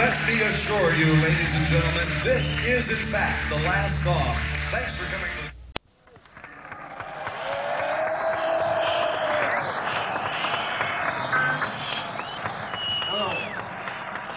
Let me assure you, ladies and gentlemen, this is in fact the last song. Thanks for coming to